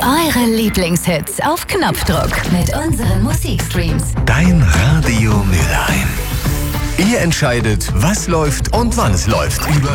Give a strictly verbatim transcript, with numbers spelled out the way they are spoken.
Eure Lieblingshits auf Knopfdruck mit unseren Musikstreams. Dein Radio Mülheim. Ihr entscheidet, was läuft und wann es läuft.